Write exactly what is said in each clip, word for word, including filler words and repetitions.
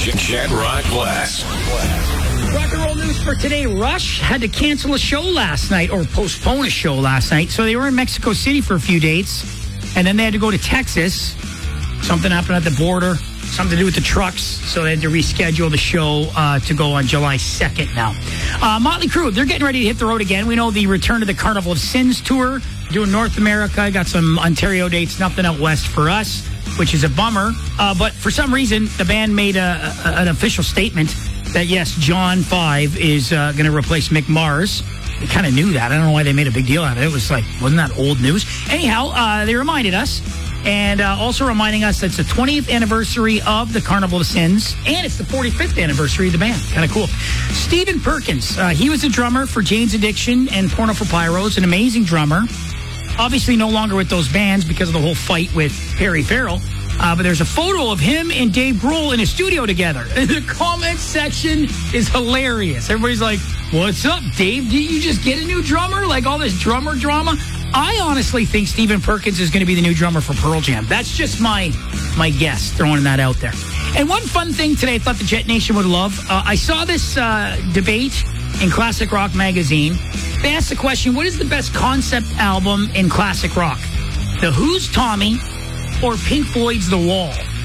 Jet Rock Blast. Rock and roll news for today. Rush had to cancel a show last night, or postpone a show last night. So they were in Mexico City for a few dates, and then they had to go to Texas. Something happened at the border, something to do with the trucks, so they had to reschedule the show uh, to go on July second now. Uh, Motley Crue, they're getting ready to hit the road again. We know the return to the Carnival of Sins tour, doing North America. Got some Ontario dates, nothing out west for us, which is a bummer. Uh, but for some reason, the band made a, a, an official statement that, yes, John five is uh, going to replace Mick Mars. We kind of knew that. I don't know why they made a big deal out of it. It was like, wasn't that old news? Anyhow, uh, they reminded us, and uh, also reminding us that it's the twentieth anniversary of the Carnival of Sins, and it's the forty-fifth anniversary of the band. Kind of cool. Stephen Perkins, uh, he was a drummer for Jane's Addiction and Porno for Pyros, an amazing drummer. Obviously no longer with those bands because of the whole fight with Perry Farrell. Uh, but there's a photo of him and Dave Grohl in a studio together. And the comment section is hilarious. Everybody's like, what's up, Dave? Did you just get a new drummer? Like all this drummer drama? I honestly think Stephen Perkins is going to be the new drummer for Pearl Jam. That's just my my guess, throwing that out there. And one fun thing today I thought the Jet Nation would love. Uh, I saw this uh, debate in Classic Rock magazine. They asked the question, what is the best concept album in classic rock? The Who's Tommy or Pink Floyd's The Wall?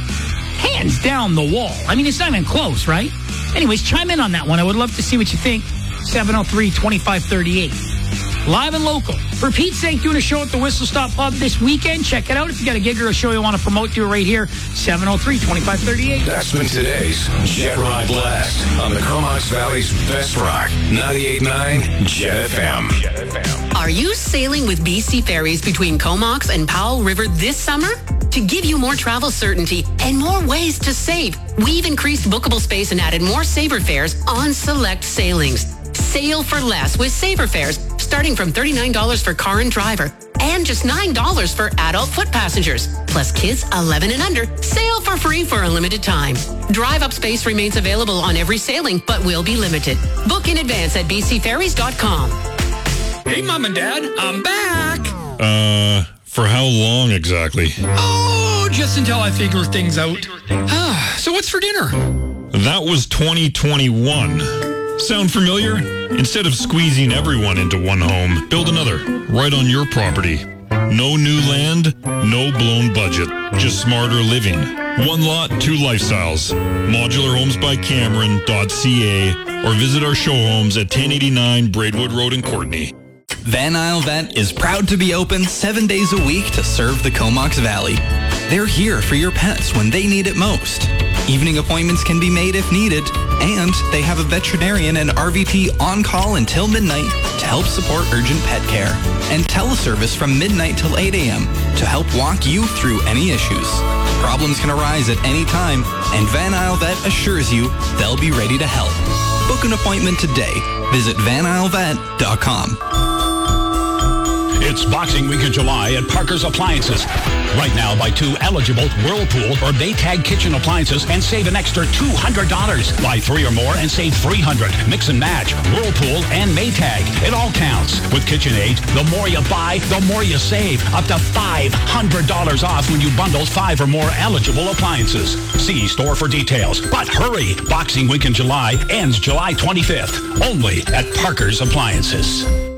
Hands down, The Wall. I mean, it's not even close, right? Anyways, chime in on that one. I would love to see what you think. seven oh three, twenty-five thirty-eight. Live and local. For Pete's sake, doing a show at the Whistle Stop Pub this weekend. Check it out. If you got a gig or a show you want to promote, do it right here. seven oh three, twenty-five thirty-eight. That's been today's Jet Rock Blast on the Comox Valley's best rock. ninety-eight point nine Jet F M. Jet F M. Are you sailing with B C Ferries between Comox and Powell River this summer? To give you more travel certainty and more ways to save, we've increased bookable space and added more Saver fares on select sailings. Sail for less with Saver fares, starting from thirty-nine dollars for car and driver and just nine dollars for adult foot passengers. Plus kids eleven and under, sail for free for a limited time. Drive-up space remains available on every sailing, but will be limited. Book in advance at b c ferries dot com. Hey, Mom and Dad, I'm back. Uh, for how long exactly? Oh, just until I figure things out. Ah, so what's for dinner? That was twenty twenty-one. Sound familiar? Instead of squeezing everyone into one home, build another right on your property. No new land, no blown budget, just smarter living. One lot, two lifestyles. Modular Homes by Cameron dot c a or visit our show homes at ten eighty-nine Braidwood Road in Courtney. Van Isle Vet is proud to be open seven days a week to serve the Comox Valley. They're here for your pets when they need it most. Evening appointments can be made if needed, and they have a veterinarian and R V P on call until midnight to help support urgent pet care, and teleservice from midnight till eight a.m. to help walk you through any issues. Problems can arise at any time, and Van Isle Vet assures you they'll be ready to help. Book an appointment today. Visit van isle vet dot com. It's Boxing Week in July at Parker's Appliances. Right now, buy two eligible Whirlpool or Maytag kitchen appliances and save an extra two hundred dollars. Buy three or more and save three hundred dollars. Mix and match Whirlpool and Maytag. It all counts. With KitchenAid, the more you buy, the more you save. Up to five hundred dollars off when you bundle five or more eligible appliances. See store for details. But hurry! Boxing Week in July ends July twenty-fifth. Only at Parker's Appliances.